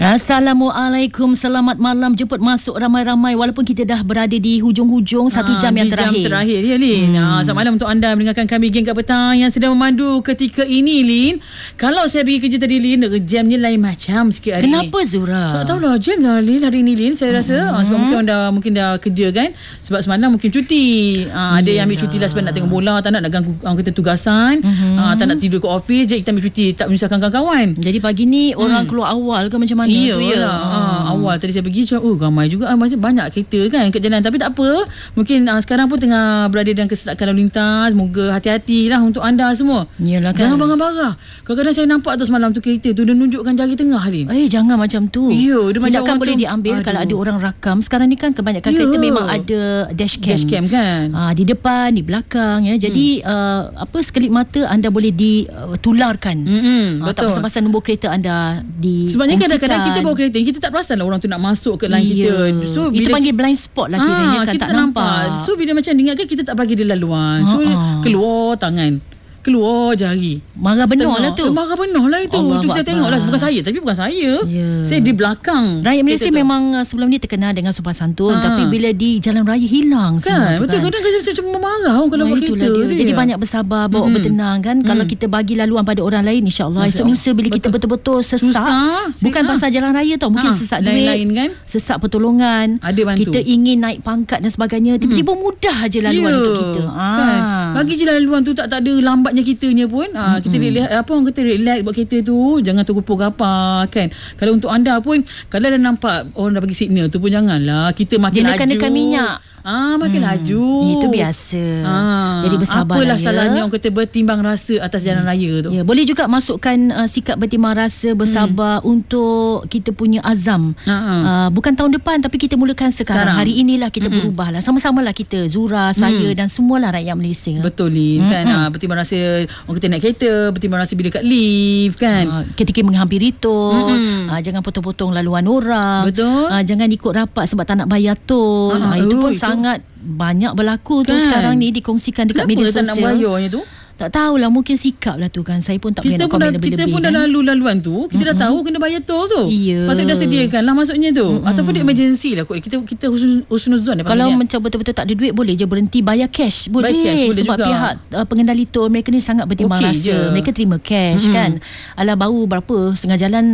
Assalamualaikum, selamat malam. Jemput masuk ramai-ramai walaupun kita dah berada di hujung-hujung 1 jam yang terakhir. Jam terakhir ya, Lin. Selamat malam untuk anda mendengarkan kami Geng Kat Petang yang sedang memandu ketika ini, Lin. Kalau saya pergi kerja tadi, Lin, jamnya lain macam sikit hari Kenapa, ni. Zura? Tak tahulah jam lah, Lin, hari ni, Lin. Saya rasa sebab mungkin dah kerja kan. Sebab semalam mungkin cuti. Ada yang ambil cuti lah sebab nak tengok bola, tak nak ganggu kita tugasan. Tak nak tidur ke office je, kita ambil cuti, tak menyusahkan kawan-kawan. Jadi pagi ni orang keluar awal ke macam mana? Iyalah. Awal tadi saya pergi ramai juga, banyak kereta kan kat jalan. Tapi tak apa, mungkin sekarang pun tengah berada dalam kesesakan lalu lintas. Moga hati-hatilah untuk anda semua. Yalah kan. Jangan bangar-bangar. Kadang-kadang saya nampak tu semalam tu kereta tu dia nunjukkan jari tengah, Lin. Jangan macam tu. Ya, dia macam tindakan boleh diambil. Kalau ada orang rakam. Sekarang ni kan kebanyakan kereta memang ada dashcam. Dashcam kan. Di depan, di belakang ya. Jadi sekelip mata anda boleh ditularkan. Tak Betul. pasal-pasal nombor kereta anda di Sebabnya kadang-kadang kita bawa kereta, kita tak perasan lah orang tu nak masuk ke line kita. So, itu panggil blind spot lah kiranya kan, kita tak nampak. So bila macam diingatkan, kita tak bagi dia laluan. So keluar tangan, keluar jari. Marah benar lah tu. Marah benar lah itu. Allah Itu kita tengok lah. Bukan saya. Tapi bukan saya. Saya di belakang. Rakyat Malaysia memang sebelum ni terkenal dengan sopan santun. Tapi bila di jalan raya hilang semua kan, betul. Kadang-kadang macam marah kalau bawa kereta dia. Jadi banyak bersabar, bawa bertenang kan. Kalau kita bagi laluan pada orang lain, insyaAllah esok lusa bila kita betul-betul sesak. Bukan pasal jalan raya tau. Mungkin sesak duit, kan? sesak pertolongan. Ada bantu. Kita ingin naik pangkat dan sebagainya. Tiba-tiba mudah je laluan untuk kita. Kan? Bagi je laluan tu, tak ada lambatnya kitanya pun. Kita relax, orang kata relax buat kereta tu, jangan tunggu pukul apa kan. Kalau untuk anda pun, kalau dah nampak orang dah bagi signal tu pun janganlah kita makin laju. Dia nekan minyak. Makin laju. Itu biasa. Jadi bersabarlah. Apalah salahnya orang kata bertimbang rasa atas jalan raya tu. Ya, boleh juga masukkan sikap bertimbang rasa, bersabar untuk kita punya azam. Bukan tahun depan, tapi kita mulakan sekarang. Hari inilah kita berubahlah. Sama-samalah kita, Zura, saya dan semualah rakyat Malaysia. Betul, Lin. Kan, bertimbang rasa orang kata naik kereta, bertimbang rasa bila kat lift kan. Ketika menghampiri tol, jangan potong-potong laluan orang. Betul. Jangan ikut rapat sebab tak nak bayar tol. Itu pun sangat banyak berlaku tu sekarang ni, dikongsikan dekat media sosial. Kenapa tak nak bayarnya tu? Tak tahulah, mungkin sikap lah tu kan. Saya pun tak boleh nak komen lebih-lebih. Kita pun dah lalu-laluan tu, kita dah tahu kena bayar tol tu. Patut dah sediakan lah maksudnya tu. Ataupun dia emergency lah kot. Kita husnuzon. Kalau macam betul-betul tak ada duit, boleh je berhenti bayar cash. Boleh sebab juga pihak pengendali tol mereka ni sangat bertimbang rasa. Mereka terima cash kan. Alah, baru berapa setengah jalan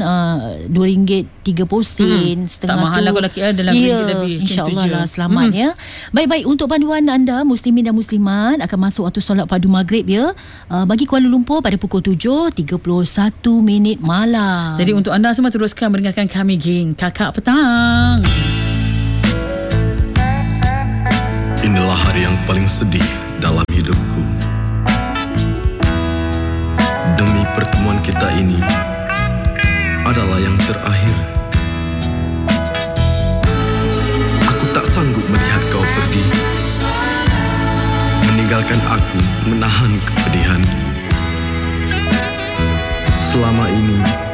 RM2 30 sen, setengah tak mahal lah kalau KL dalam RM1 lebih. InsyaAllah lah selamat ya. Baik-baik, untuk panduan anda muslimin dan muslimat akan masuk waktu solat padu maghrib ya. Bagi Kuala Lumpur pada pukul 7.31 malam. Jadi untuk anda semua, teruskan mendengarkan kami Geng Kakak Petang. Inilah hari yang paling sedih dalam hidupku. Demi pertemuan kita ini adalah yang terakhir. Aku tak sanggup melihat kau pergi, meninggalkan aku menahan kepedihan. Selama ini